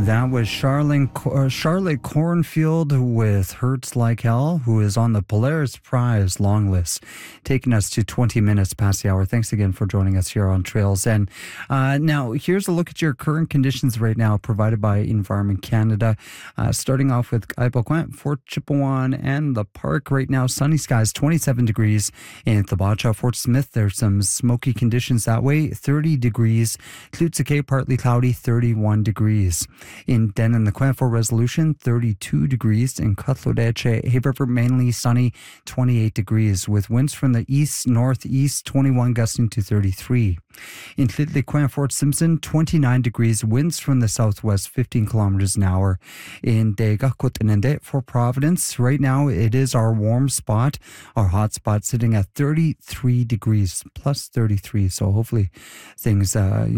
That was Charlotte Cornfield with Hurts Like Hell, who is on the Polaris Prize long list, taking us to 20 minutes past the hour. Thanks again for joining us here on Trails. And now here's a look at your current conditions right now provided by Environment Canada. Starting off with Ipoquint, Fort Chipewyan, and the park right now. Sunny skies, 27 degrees. In Thibacha, Fort Smith, there's some smoky conditions that way, 30 degrees. Tlutske, partly cloudy, 31 degrees. In Denon, the Quanfor Resolution, 32 degrees. In Cutlodeche, Hay River, mainly sunny, 28 degrees, with winds from the east-northeast, 21 gusting to 33. In Tlitli, Fort Simpson, 29 degrees, winds from the southwest, 15 kilometers an hour. In Dega, Kutinende, Fort Providence, right now it is our warm spot, our hot spot, sitting at 33 degrees, plus 33. So hopefully things,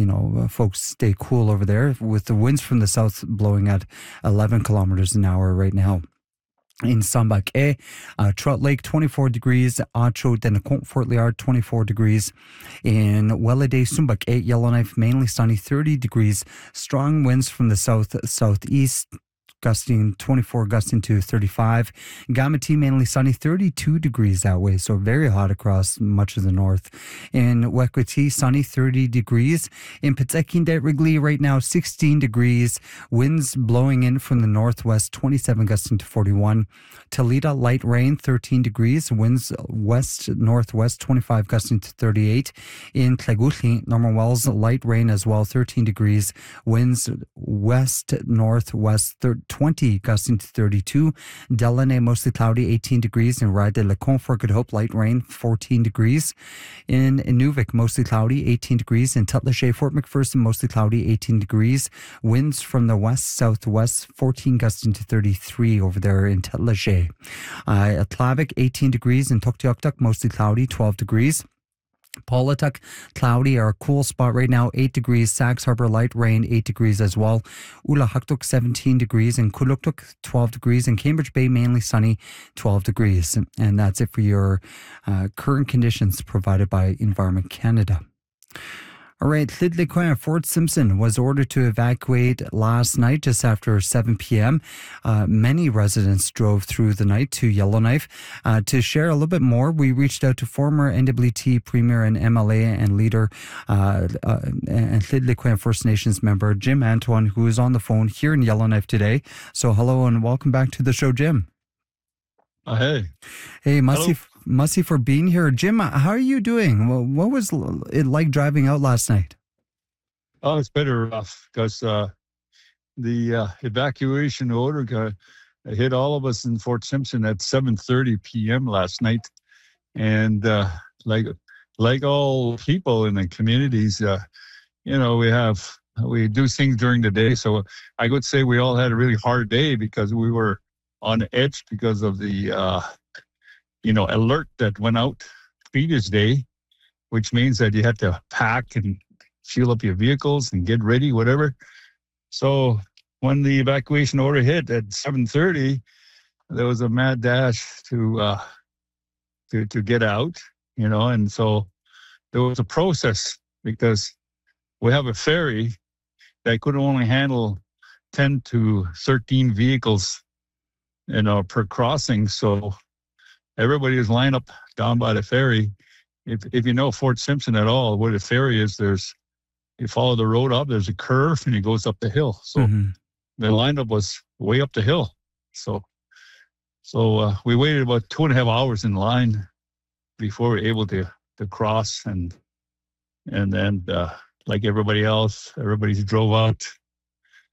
folks stay cool over there with the winds from the south blowing at 11 kilometers an hour right now. In Sambake, Trout Lake, 24 degrees. Acho, Denacont, Fort Liard, 24 degrees. In Wellade, Sumbake, Yellowknife, mainly sunny, 30 degrees. Strong winds from the southeast, gusting 24, gusting to 35. Gamati, mainly sunny, 32 degrees that way, so very hot across much of the north. In Wekwati, sunny, 30 degrees. In Petsekinde, Wrigley, right now, 16 degrees. Winds blowing in from the northwest, 27, gusting to 41. Toledo, light rain, 13 degrees. Winds west-northwest, 25, gusting to 38. In Tleguhli, Norman Wells, light rain as well, 13 degrees. Winds west-northwest, 20, gusting to 32. Delaney, mostly cloudy, 18 degrees. In Ride de la Confort, Good Hope, light rain, 14 degrees. In Inuvik, mostly cloudy, 18 degrees. In Tutlashay, Fort McPherson, mostly cloudy, 18 degrees. Winds from the west-southwest, 14, gusting to 33 over there in Tutlashay. At Tlavik, 18 degrees. In Tuktoyaktuk, mostly cloudy, 12 degrees. Paulatuk, cloudy, our cool spot right now, 8 degrees. Sags Harbor, light rain, 8 degrees as well. Ulahaktuk, 17 degrees. In Kuluktuk, 12 degrees. In Cambridge Bay, mainly sunny, 12 degrees. And that's it for your current conditions provided by Environment Canada. All right, Tlitli, Fort Simpson was ordered to evacuate last night just after 7 p.m. Many residents drove through the night to Yellowknife. To share a little bit more, we reached out to former NWT Premier and MLA and leader and Tlitli First Nations member Jim Antoine, who is on the phone here in Yellowknife today. So hello and welcome back to the show, Jim. Hey. Hey, Mussy for being here. Jim, how are you doing? What was it like driving out last night? Oh, it's been rough because the evacuation order hit all of us in Fort Simpson at 7:30 p.m. last night. And like all people in the communities, we do things during the day. So I would say we all had a really hard day because we were on edge because of the alert that went out previous day, which means that you had to pack and fuel up your vehicles and get ready, whatever. So when the evacuation order hit at 7:30, there was a mad dash to get out, and so there was a process because we have a ferry that could only handle 10 to 13 vehicles, per crossing. So everybody is lined up down by the ferry. If you know Fort Simpson at all, where the ferry is, you follow the road up, there's a curve and it goes up the hill. So the lineup was way up the hill. So we waited about 2.5 hours in line before we were able to cross. And then like everybody else, everybody drove out